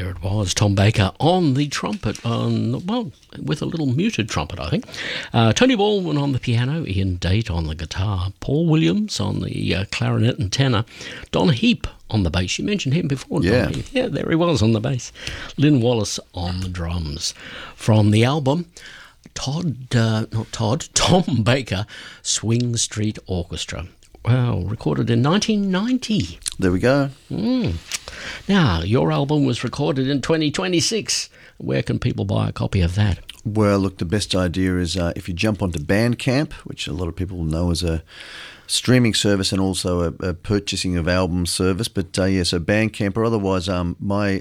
There it was, Tom Baker on the trumpet, with a little muted trumpet, I think. Tony Baldwin on the piano, Ian Date on the guitar, Paul Williams on the clarinet and tenor, Don Heap on the bass. You mentioned him before, Don Yeah. Heap. Yeah, there he was on the bass. Lynn Wallace on the drums. From the album, Tom Baker, Swing Street Orchestra. Wow, recorded in 1990. There we go. Now, your album was recorded in 2026. Where can people buy a copy of that? Well, look, the best idea is if you jump onto Bandcamp, which a lot of people know as a streaming service and also a purchasing of album service. But so Bandcamp, or otherwise, my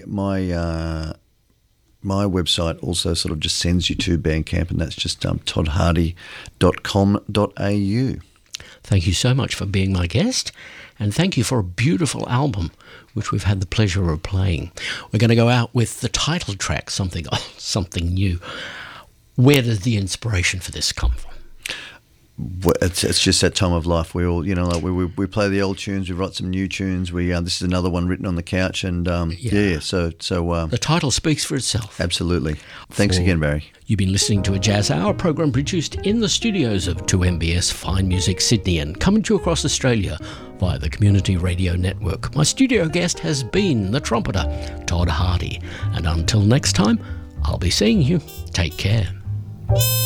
website also sort of just sends you to Bandcamp, and that's just toddhardy.com.au. Thank you so much for being my guest, and thank you for a beautiful album, which we've had the pleasure of playing. We're going to go out with the title track, something new. Where did the inspiration for this come from? Well, it's just that time of life. We all, we play the old tunes. We write some new tunes. This is another one written on the couch, and So the title speaks for itself. Absolutely. Thanks again, Barry. You've been listening to a Jazz Hour program produced in the studios of 2MBS Fine Music Sydney and coming to you across Australia via the Community Radio Network. My studio guest has been the trumpeter, Todd Hardy. And until next time, I'll be seeing you. Take care.